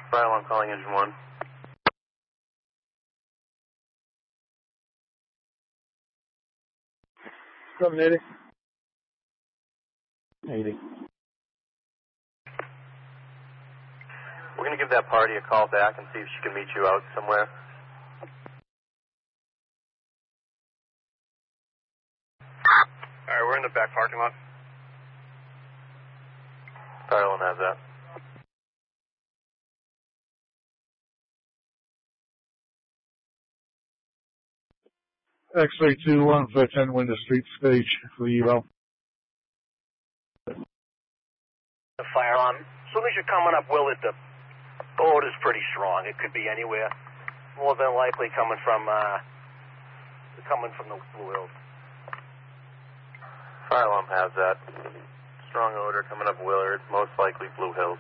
Fire alarm calling engine 1. Coming, 80. 80. We're going to give that party a call back and see if she can meet you out somewhere. Alright, we're in the back parking lot. Fire alarm has that. X-ray 21 for 10 Window Street stage for Evo. The fire alarm. As soon as you're coming up Willard, the odor's pretty strong. It could be anywhere. More than likely coming from the Blue Hills. Fire alarm has that. Strong odor coming up Willard, most likely Blue Hills.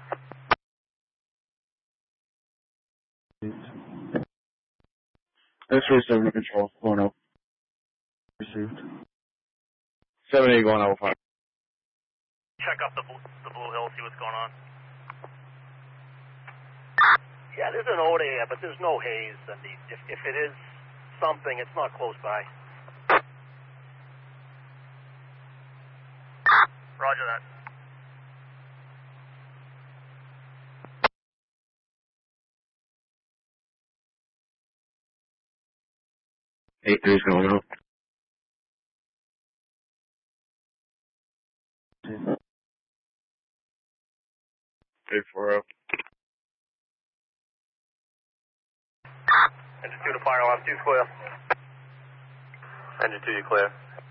X-ray 7 control, going up. Received. 7-8 going up. Check up the Blue Hills, see what's going on. Yeah, there's an odor here, but there's no haze. And if it is something, it's not close by. Roger that. Eight three's going up. 840. Engine 2 to fire alarm, 2 clear. Engine 2, you clear.